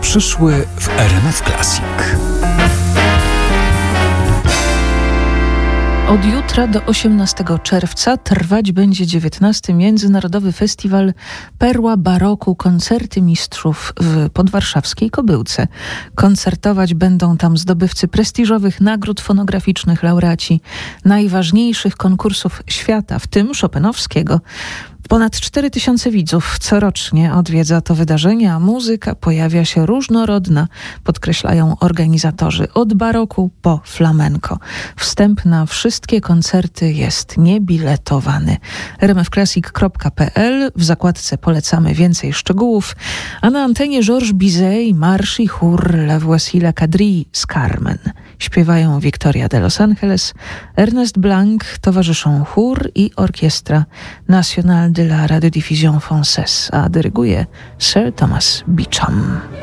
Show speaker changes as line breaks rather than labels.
przyszły w RMF Classic.
Od jutra do 18 czerwca trwać będzie 19. Międzynarodowy Festiwal Perła Baroku Koncerty Mistrzów w podwarszawskiej Kobyłce. Koncertować będą tam zdobywcy prestiżowych nagród fonograficznych, laureaci najważniejszych konkursów świata, w tym chopinowskiego. Ponad 4000 widzów corocznie odwiedza to wydarzenie, a muzyka pojawia się różnorodna, podkreślają organizatorzy, od baroku po flamenco. Wstęp na wszystkie koncerty jest niebiletowany. rmfclassic.pl, w zakładce polecamy więcej szczegółów, a na antenie Georges Bizet i marsz i chór La Voici la quadrille z Carmen. Śpiewają Victoria de Los Angeles, Ernest Blanc, towarzyszą chór i orkiestra Nationale de la Radiodiffusion Française, a dyryguje Sir Thomas Beecham.